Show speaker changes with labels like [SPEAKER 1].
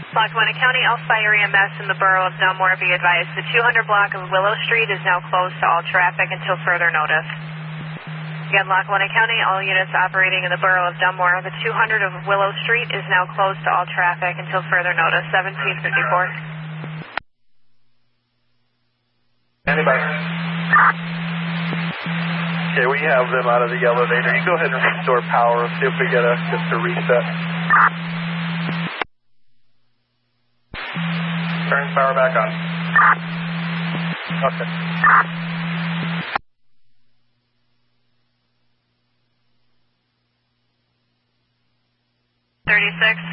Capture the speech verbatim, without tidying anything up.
[SPEAKER 1] Lackawanna County, all fire E M S in the borough of Dunmore be advised. The two hundred block of Willow Street is now closed to all traffic until further notice. Again, Lackawanna County, all units operating in the borough of Dunmore. The two hundred of Willow Street is now closed to all traffic until further notice. seventeen fifty-four.
[SPEAKER 2] Anybody? Okay, we have them out of the elevator. You go ahead and restore power and see if we get a just a reset. Turn power back on. Okay.
[SPEAKER 1] thirty-six.